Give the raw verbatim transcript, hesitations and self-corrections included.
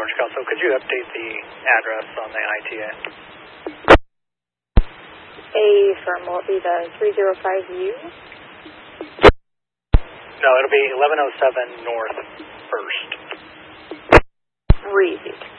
George Kelso. Could you update the address on the I T A? A firm, will it be the three oh five U? No, it'll be eleven oh seven North First. Repeat.